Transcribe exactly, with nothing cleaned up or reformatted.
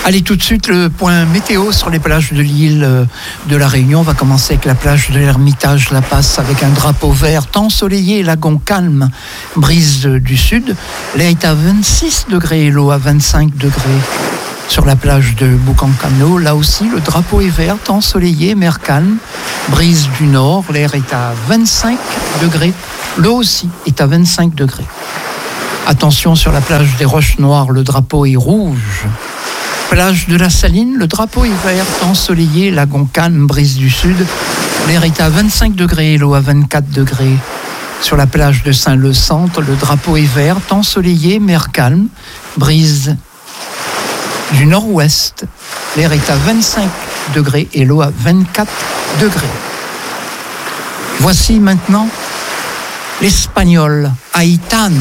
Allez, tout de suite, le point météo sur les plages de l'île de la Réunion. On va commencer avec la plage de l'Ermitage, La Passe, avec un drapeau vert, temps ensoleillé, lagon calme, brise du sud. L'air est à vingt-six degrés et l'eau à vingt-cinq degrés. Sur la plage de Boucancano, là aussi, le drapeau est vert, temps ensoleillé, mer calme, brise du nord. L'air est à vingt-cinq degrés. L'eau aussi est à vingt-cinq degrés. Attention sur la plage des Roches Noires, le drapeau est rouge. Plage de la Saline, le drapeau est vert, temps ensoleillé, lagon calme, brise du sud. L'air est à vingt-cinq degrés et l'eau à vingt-quatre degrés. Sur la plage de Saint-Leu-Centre, le drapeau est vert, temps ensoleillé, mer calme, brise du nord-ouest. L'air est à vingt-cinq degrés et l'eau à vingt-quatre degrés. Voici maintenant l'Espagnol, Aitana.